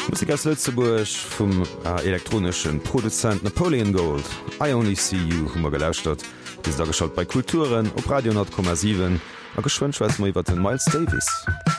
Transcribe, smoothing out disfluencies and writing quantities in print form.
Musik aus Lützeburg vom elektronischen Produzent Napoleon Gold. I Only See You hummer gelauscht hat. Bis da geschaut bei Kulturen op Radio 10,7 a geschwënschwz mo iwwer den Miles Davis.